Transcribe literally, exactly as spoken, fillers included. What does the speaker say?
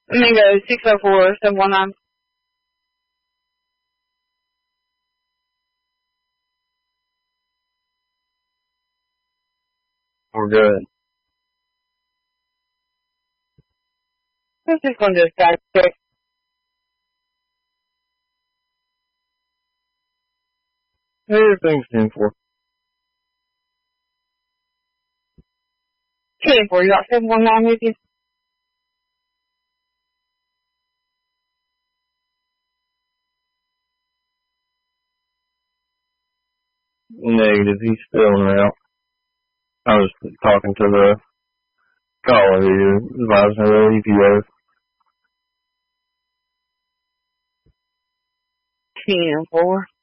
Let me go six oh four, seven one nine. We're good. I'm just going to do a status check. Everything's ten four. ten four, you got seven one nine with you? Negative. He's spilling out. I was talking to the caller who advised me the E P O. ten four.